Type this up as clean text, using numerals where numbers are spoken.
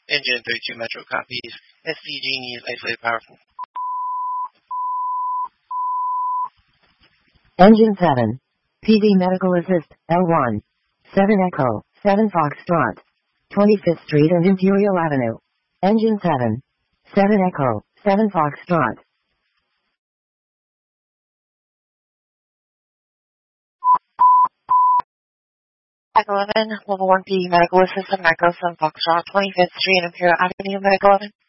Engine 32 Metro copies. SCG needs isolated power from Engine 7. PD Medical Assist, L1. 7 Echo, 7 Foxtrot. 25th Street and Imperial Avenue. Engine 7. 7 Echo, 7 Foxtrot. Mike 11, Level 1 PD Medical Assist, Echo 7 Foxtrot, 25th Street and Imperial Avenue, Mike 11.